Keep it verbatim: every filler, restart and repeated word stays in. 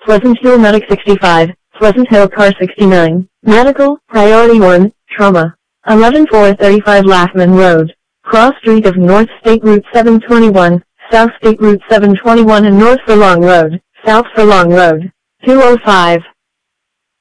Pleasant Hill Medic sixty-five, Pleasant Hill Car sixty-nine, Medical, Priority one, Trauma. eleven four thirty-five Laughman Road, Cross Street of North State Route seven twenty-one, South State Route seven twenty-one and North Furlong Road, South Furlong Road. two oh five.